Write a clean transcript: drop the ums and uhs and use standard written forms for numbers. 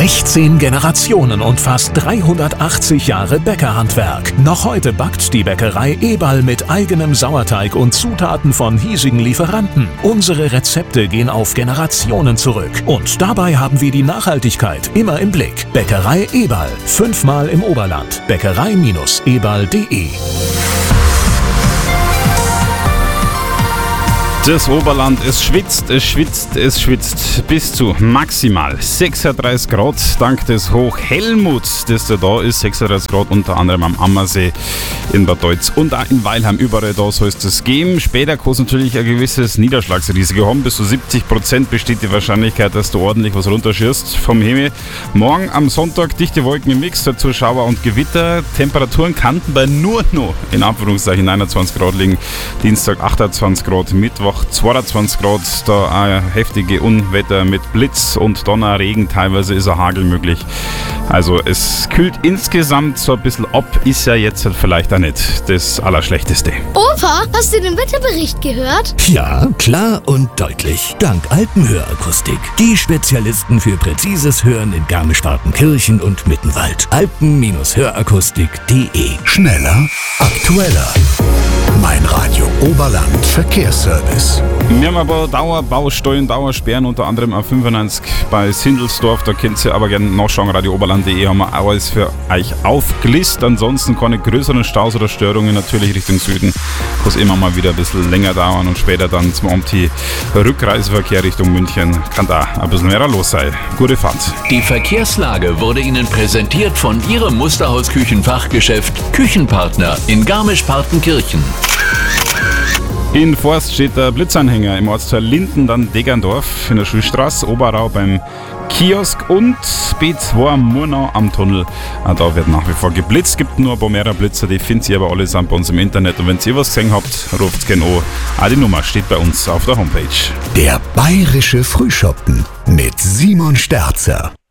16 Generationen und fast 380 Jahre Bäckerhandwerk. Noch heute backt die Bäckerei Eberl mit eigenem Sauerteig und Zutaten von hiesigen Lieferanten. Unsere Rezepte gehen auf Generationen zurück. Und dabei haben wir die Nachhaltigkeit immer im Blick. Bäckerei Eberl. 5-mal im Oberland. Bäckerei-eberl.de. Das Oberland, es schwitzt, es schwitzt, es schwitzt bis zu maximal 36 Grad dank des Hoch-Helmut, das da ist. 36 Grad unter anderem am Ammersee, in Bad Deutz und auch in Weilheim. Überall da soll es das geben. Später kann es natürlich ein gewisses Niederschlagsrisiko haben. Bis zu 70% besteht die Wahrscheinlichkeit, dass du ordentlich was runterschießt vom Himmel. Morgen am Sonntag dichte Wolken im Mix, dazu Schauer und Gewitter. Temperaturen kannten bei nur noch in Anführungszeichen 21 Grad liegen. Dienstag 28 Grad, Mittwoch 22 Grad, da auch heftige Unwetter mit Blitz und Donner, Regen, teilweise ist auch Hagel möglich. Also es kühlt insgesamt so ein bisschen ab, ist ja jetzt vielleicht auch nicht das Allerschlechteste. Opa, hast du den Wetterbericht gehört? Ja, klar und deutlich. Dank Alpenhörakustik. Die Spezialisten für präzises Hören in Garmisch-Partenkirchen und Mittenwald. Alpen-Hörakustik.de. Schneller, aktueller. Mein Radio Oberland Verkehrsservice. Wir haben aber Dauerbaustellen, Dauersperren, unter anderem auf 95 bei Sindelsdorf. Da könnt ihr aber gerne nachschauen. radiooberland.de haben wir alles für euch aufgelistet. Ansonsten keine größeren Staus oder Störungen, natürlich Richtung Süden. Kann es immer mal wieder ein bisschen länger dauern und später dann zum Rückreiseverkehr Richtung München kann da ein bisschen mehr los sein. Gute Fahrt. Die Verkehrslage wurde Ihnen präsentiert von Ihrem Musterhaus-Küchenfachgeschäft Küchenpartner in Garmisch-Partenkirchen. In Forst steht der Blitzanhänger im Ortsteil Linden, dann Degerndorf in der Schulstraße, Oberau beim Kiosk und B2 Murnau am Tunnel. Da wird nach wie vor geblitzt, gibt nur ein paar mehr Blitzer, die findet ihr aber allesamt bei uns im Internet. Und wenn ihr was gesehen habt, ruft gerne an. Auch die Nummer steht bei uns auf der Homepage. Der bayerische Frühschoppen mit Simon Sterzer.